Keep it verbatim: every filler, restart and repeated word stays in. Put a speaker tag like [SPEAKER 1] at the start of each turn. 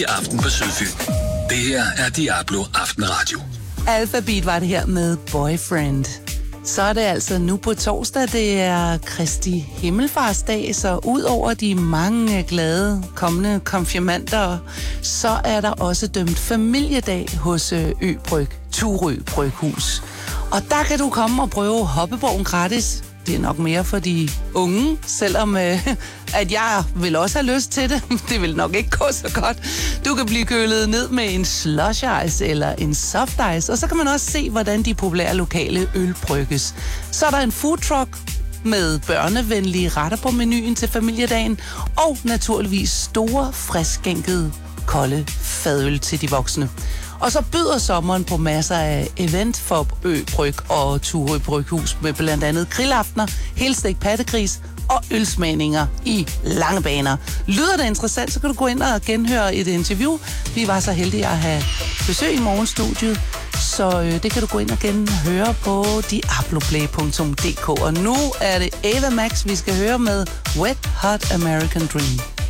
[SPEAKER 1] I aften på Sydfyn. Det her er Diablo Aftenradio.
[SPEAKER 2] Alphabet var det her med Boyfriend. Så er det altså nu på torsdag, det er Kristi Himmelfartsdag, så ud over de mange glade kommende konfirmander, så er der også dømt familiedag hos Øbryg, Turø Bryghus. Og der kan du komme og prøve hoppeborgen gratis. Det er nok mere for de unge, selvom øh, at jeg vil også have lyst til det. Det vil nok ikke gå så godt. Du kan blive kølet ned med en slush ice eller en soft ice, og så kan man også se, hvordan de populære lokale øl brygges. Så er der en food truck med børnevenlige retter på menuen til familiedagen, og naturligvis store, friskskænkede, kolde fadøl til de voksne. Og så byder sommeren på masser af event for Øbryg og Turø Bryghus med blandt andet grillaftener, helstegt pattegris og ølsmagninger i lange baner. Lyder det interessant, så kan du gå ind og genhøre et interview. Vi var så heldige at have besøg i morgenstudiet, så øh, det kan du gå ind og genhøre på diabloplay punktum d k. Og nu er det Ava Max, vi skal høre med Wet Hot American Dream.